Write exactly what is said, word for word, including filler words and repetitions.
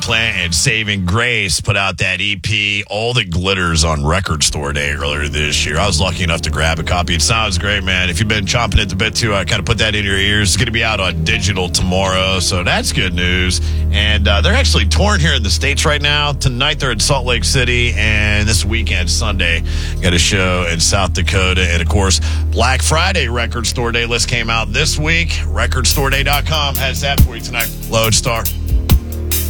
Plant and Saving Grace put out that E P, All That Glitters, on Record Store Day earlier this year. I was lucky enough to grab a copy. It sounds great, man. If you've been chomping at the bit to uh, kind of put that in your ears, it's going to be out on digital tomorrow, so that's good news. And uh, they're actually touring here in the States right now. Tonight they're in Salt Lake City, and this weekend, Sunday, got a show in South Dakota. And, of course, Black Friday Record Store Day list came out this week. record store day dot com has that for you tonight. Lodestar.